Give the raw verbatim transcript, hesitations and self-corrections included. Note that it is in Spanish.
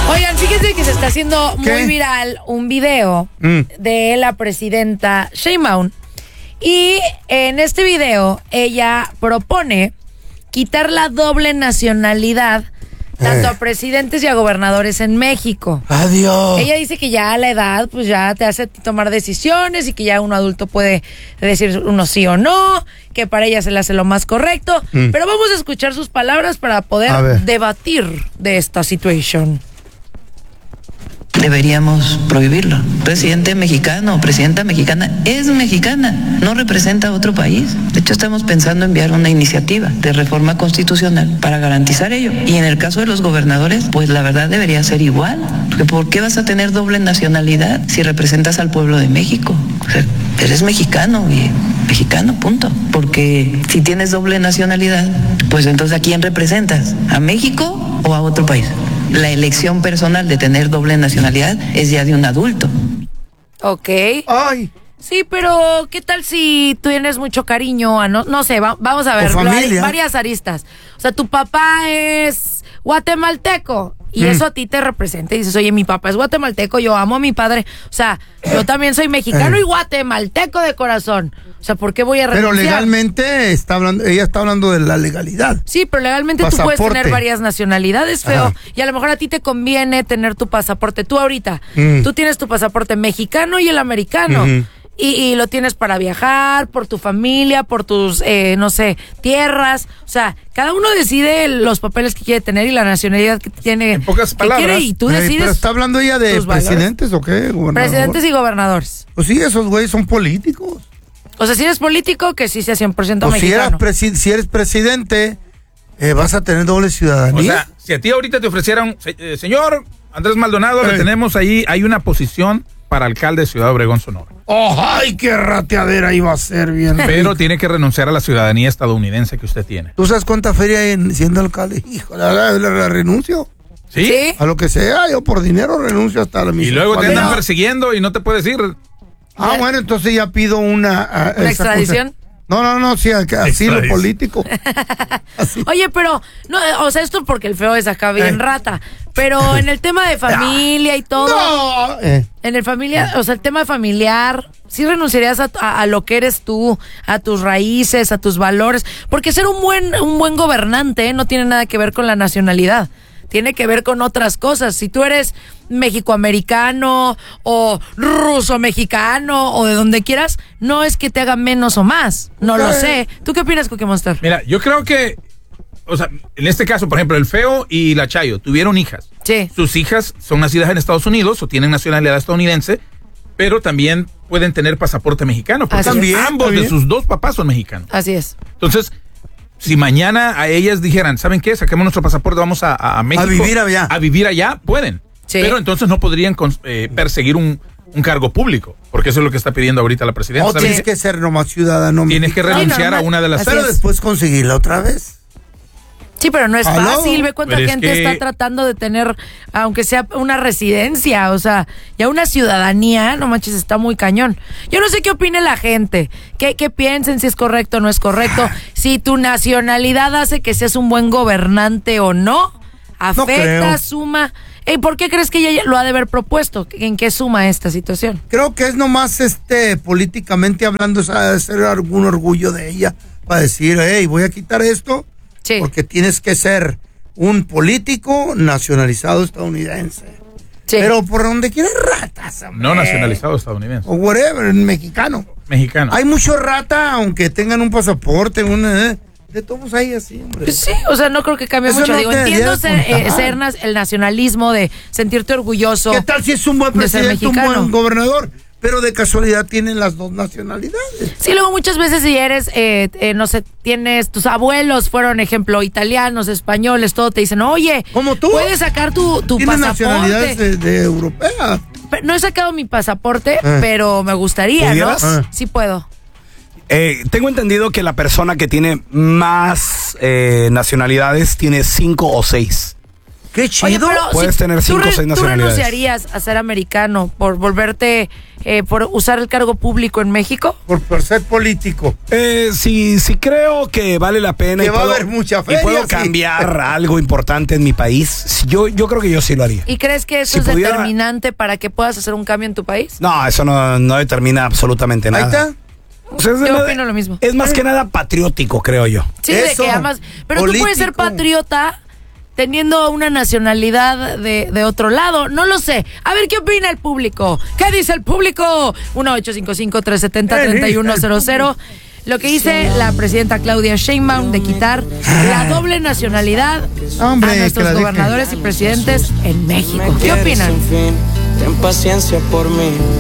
Oigan, fíjense que se está haciendo ¿Qué? muy viral un video Mm. de la presidenta Sheinbaum. Y en este video ella propone quitar la doble nacionalidad tanto Eh. a presidentes y a gobernadores en México. Adiós. Ella dice que ya a la edad pues ya te hace tomar decisiones y que ya un adulto puede decir uno sí o no, que para ella se le hace lo más correcto. Mm. Pero vamos a escuchar sus palabras para A poder ver. debatir de esta situación. Deberíamos prohibirlo. Presidente mexicano o presidenta mexicana es mexicana, no representa a otro país. De hecho, estamos pensando enviar una iniciativa de reforma constitucional para garantizar ello. Y en el caso de los gobernadores, pues la verdad debería ser igual. Porque ¿por qué vas a tener doble nacionalidad si representas al pueblo de México? O sea, eres mexicano y mexicano, punto. Porque si tienes doble nacionalidad, pues entonces ¿a quién representas? ¿A México o a otro país? La elección personal de tener doble nacionalidad es ya de un adulto. Ok. Ay. Sí, pero ¿qué tal si tú tienes mucho cariño a no, no sé, va- vamos a ver, O familia. lo- varias aristas. O sea, tu papá es guatemalteco y Mm. eso a ti te representa. Y dices, oye, mi papá es guatemalteco, yo amo a mi padre. O sea, yo también soy mexicano Eh. y guatemalteco de corazón. O sea, ¿por qué voy a renunciar? Pero legalmente está hablando, ella está hablando de la legalidad. Sí, pero legalmente tú puedes Pasaporte. tener varias nacionalidades, feo. Ajá. Y a lo mejor a ti te conviene tener tu pasaporte. Tú ahorita, Mm. tú tienes tu pasaporte mexicano y el americano. Ujú. y, y lo tienes para viajar, por tu familia, por tus, eh, no sé, tierras. O sea, cada uno decide los papeles que quiere tener y la nacionalidad que tiene. En pocas que palabras. quiere, y tú Ey, decides. pero está hablando ella de tus valores. presidentes o qué, gobernador? Presidentes y gobernadores. Pues sí, esos güeyes son políticos. O sea, si eres político, que sí sea cien por ciento O si eres, mexicano. presi- si eres presidente, eh, vas a tener doble ciudadanía. O sea, si a ti ahorita te ofrecieran, se- eh, señor Andrés Maldonado, le Eh. tenemos ahí, hay una posición para alcalde de Ciudad Obregón, Sonora. Oh, ¡ay, qué rateadera iba a ser bien! Pero tiene que renunciar a la ciudadanía estadounidense que usted tiene. ¿Tú sabes cuánta feria hay en, siendo alcalde? Hijo, la, la- la- la renuncio. ¿Sí? ¿Sí? A lo que sea, yo por dinero renuncio hasta la Y misma. luego te Cuando- andan persiguiendo y no te puedes ir. Ah, bueno, entonces ya pido una... a- ¿Una esa extradición? cosa. No, no, no, sí, asilo Extradición. político. Así. Oye, pero, no, o sea, esto porque el feo es acá bien Eh. rata. Pero en el tema de familia y todo. No, eh, En el familia, o sea, el tema familiar, sí renunciarías a, a, a lo que eres tú, a tus raíces, a tus valores, porque ser un buen un buen gobernante no tiene nada que ver con la nacionalidad, tiene que ver con otras cosas. Si tú eres mexicoamericano o ruso-mexicano o de donde quieras, no es que te haga menos o más, no lo sé. ¿Tú qué opinas, Cookie Monster? Mira, yo creo que, o sea, en este caso, por ejemplo, el Feo y la Chayo tuvieron hijas. Sí. Sus hijas son nacidas en Estados Unidos o tienen nacionalidad estadounidense, pero también pueden tener pasaporte mexicano, porque Así es. También, ambos también. de sus dos papás son mexicanos. Así es. Entonces, si mañana a ellas dijeran, ¿saben qué? Saquemos nuestro pasaporte, vamos a, a, a México. vivir allá. A vivir allá, pueden. Sí. Pero entonces no podrían cons- eh, perseguir un, un cargo público, porque eso es lo que está pidiendo ahorita la presidenta. o ¿Saben tienes qué? que ser nomás ciudadano Tienes que mexicano. renunciar a normal. una de las... Así Pero es. después conseguirla otra vez. Sí, pero no es ¿Aló? fácil. Ve cuánta Pero es gente que- está tratando de tener, aunque sea una residencia, o sea, ya una ciudadanía, no manches, está muy cañón. Yo no sé qué opine la gente, qué, qué piensen, si es correcto o no es correcto, si tu nacionalidad hace que seas un buen gobernante o no, afecta, creo. suma. Ey, ¿por qué crees que ella lo ha de haber propuesto? ¿En qué suma esta situación? Creo que es nomás este políticamente hablando, es ha de ser algún orgullo de ella para decir, hey, voy a quitar esto Sí. porque tienes que ser un político nacionalizado estadounidense. Sí. Pero por donde quieras ratas, hombre. No nacionalizado estadounidense. O whatever, mexicano. Mexicano. Hay mucho rata, aunque tengan un pasaporte, un, eh, de todos ahí así, hombre. Pues sí, o sea, no creo que cambie Eso mucho. no Digo, te entiendo debería ser, eh, contar. ser nas- el nacionalismo de sentirte orgulloso. ¿Qué tal si es un buen de ser presidente, un mexicano? buen gobernador? Pero de casualidad tienen las dos nacionalidades. Sí, luego muchas veces si eres, eh, eh, no sé, tienes, tus abuelos fueron, ejemplo, italianos, españoles, todo, te dicen, oye, ¿Como tú? puedes sacar tu, tu Tienen nacionalidades pasaporte. de, de europea. Pe- No he sacado mi pasaporte, Eh. pero me gustaría, ¿no? ¿Pudieras? Eh. Sí puedo. Eh, tengo entendido que la persona que tiene más eh, nacionalidades tiene cinco o seis. Qué chido. Oye, pero Puedes si tener cinco tú o seis ¿Tú nacionalidades. renunciarías a ser americano por volverte, eh, por usar el cargo público en México? Por, por ser político. Eh, sí, sí creo que vale la pena. Que y va a puedo- haber mucha Y feria, puedo sí. cambiar algo importante en mi país. Yo, yo creo que yo sí lo haría. ¿Y crees que eso Si es pudiera- determinante para que puedas hacer un cambio en tu país? No, eso no, no determina absolutamente Ahí nada. está. O sea, es de Yo nada- opino lo mismo. Es más que nada patriótico, creo yo. Sí, de Eso, que amas. Pero tú puedes ser político. patriota teniendo una nacionalidad de, de otro lado. No lo sé. A ver, ¿qué opina el público? ¿Qué dice el público? uno ocho cinco cinco, tres siete cero, tres uno cero cero. Lo que dice la presidenta Claudia Sheinbaum de quitar la doble nacionalidad Hombre, a que nuestros la deje. gobernadores y presidentes en México. ¿Qué opinan? Ten paciencia por mí.